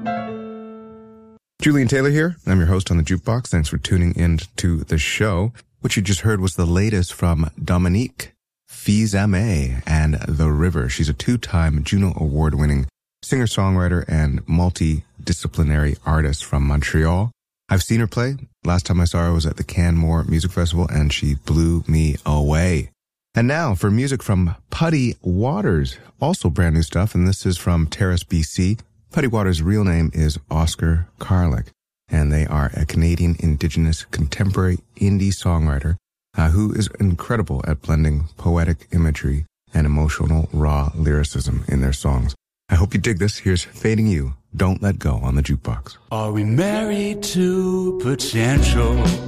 Julian Taylor here. I'm your host on the Jukebox. Thanks for tuning in to the show. What you just heard was the latest from Dominique Fils-Aimé and The River. She's a two-time Juno Award-winning singer-songwriter and multidisciplinary artist from Montreal. I've seen her play. Last time I saw her was at the Canmore Music Festival, and she blew me away. And now for music from Puddy Waters, also brand new stuff, and this is from Terrace, BC. Puddy Waters' real name is Oscar Carlick, and they are a Canadian Indigenous contemporary indie songwriter who is incredible at blending poetic imagery and emotional raw lyricism in their songs. I hope you dig this. Here's Fading You, Don't Let Go on the Jukebox. Are we married to potential?